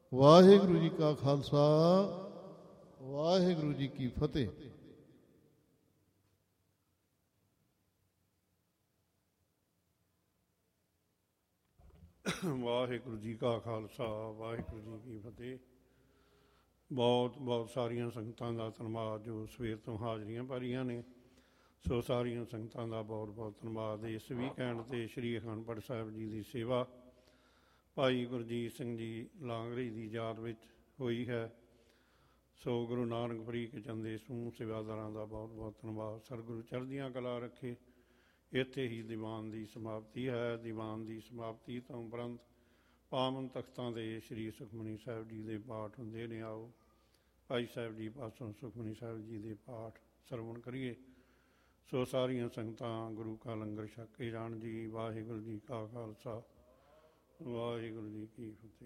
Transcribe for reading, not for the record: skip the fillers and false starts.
ਵਾਹਿਗੁਰੂ ਜੀ ਕਾ ਖਾਲਸਾ, ਵਾਹਿਗੁਰੂ ਜੀ ਕੀ ਫਤਿਹ। ਵਾਹਿਗੁਰੂ ਜੀ ਕਾ ਖਾਲਸਾ, ਵਾਹਿਗੁਰੂ ਜੀ ਕੀ ਫਤਿਹ। ਬਹੁਤ ਬਹੁਤ ਸਾਰੀਆਂ ਸੰਗਤਾਂ ਦਾ ਧੰਨਵਾਦ ਜੋ ਸਵੇਰ ਤੋਂ ਹਾਜ਼ਰੀਆਂ ਭਰੀਆਂ ਨੇ। ਸੋ ਸਾਰੀਆਂ ਸੰਗਤਾਂ ਦਾ ਬਹੁਤ ਬਹੁਤ ਧੰਨਵਾਦ। ਇਸ ਵੀਕਐਂਡ 'ਤੇ ਸ਼੍ਰੀ ਅਖੰਡ ਸਾਹਿਬ ਜੀ ਦੀ ਸੇਵਾ ਭਾਈ ਗੁਰਜੀਤ ਸਿੰਘ ਜੀ ਲਾਂਗਰੀ ਦੀ ਯਾਦ ਵਿੱਚ ਹੋਈ ਹੈ। ਸੋ ਗੁਰੂ ਨਾਨਕ ਫਰੀਦ ਚੰਦ ਦੇ ਸਮੂਹ ਸੇਵਾਦਾਰਾਂ ਦਾ ਬਹੁਤ ਬਹੁਤ ਧੰਨਵਾਦ। ਸਤਿਗੁਰੂ ਚੜ੍ਹਦੀਆਂ ਕਲਾ ਰੱਖੇ। ਇੱਥੇ ਹੀ ਦੀਵਾਨ ਦੀ ਸਮਾਪਤੀ ਹੈ। ਦੀਵਾਨ ਦੀ ਸਮਾਪਤੀ ਤੋਂ ਉਪਰੰਤ ਪਾਵਨ ਤਖਤਾਂ ਦੇ ਸ਼੍ਰੀ ਸੁਖਮਨੀ ਸਾਹਿਬ ਜੀ ਦੇ ਪਾਠ ਹੁੰਦੇ ਨੇ। ਆਓ ਭਾਈ ਸਾਹਿਬ ਜੀ ਪਾਸੋਂ ਸੁਖਮਨੀ ਸਾਹਿਬ ਜੀ ਦੇ ਪਾਠ ਸਰਵਣ ਕਰੀਏ। ਸੋ ਸਾਰੀਆਂ ਸੰਗਤਾਂ ਗੁਰੂ ਕਾ ਲੰਗਰ ਛਕ ਕੇ ਜਾਣ ਜੀ। ਵਾਹਿਗੁਰੂ ਜੀ ਕਾ ਖਾਲਸਾ, ਵਾਹਿਗੁਰੂ ਜੀ ਕੀ ਫਤਿਹ।